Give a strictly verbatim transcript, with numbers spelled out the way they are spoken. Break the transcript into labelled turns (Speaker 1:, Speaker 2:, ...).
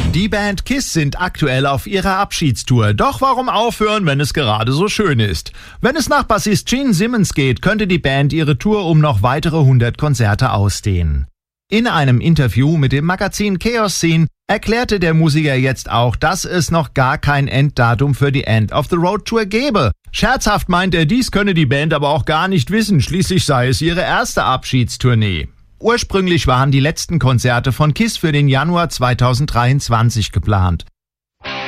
Speaker 1: Die Band Kiss sind aktuell auf ihrer Abschiedstour. Doch warum aufhören, wenn es gerade so schön ist? Wenn es nach Bassist Gene Simmons geht, könnte die Band ihre Tour um noch weitere hundert Konzerte ausdehnen. In einem Interview mit dem Magazin Chaos Scene erklärte der Musiker jetzt auch, dass es noch gar kein Enddatum für die End of the Road Tour gebe. Scherzhaft meint er, dies könne die Band aber auch gar nicht wissen, schließlich sei es ihre erste Abschiedstournee. Ursprünglich waren die letzten Konzerte von Kiss für den Januar zweitausenddreiundzwanzig geplant.